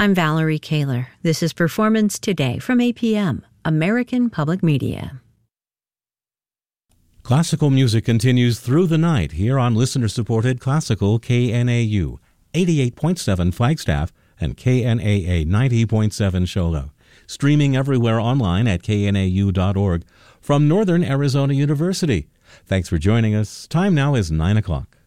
I'm Valerie Kaler. This is Performance Today from APM, American Public Media. Classical music continues through the night here on listener-supported Classical KNAU, 88.7 Flagstaff and KNAA 90.7 Show Low. Streaming everywhere online at knau.org from Northern Arizona University. Thanks for joining us. Time now is 9 o'clock.